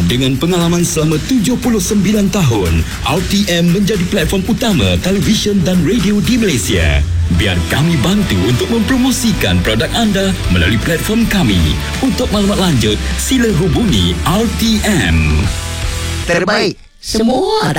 Dengan pengalaman selama 79 tahun, RTM menjadi platform utama televisyen dan radio di Malaysia. Biar kami bantu untuk mempromosikan produk anda melalui platform kami. Untuk maklumat lanjut, sila hubungi RTM. Terbaik. Semua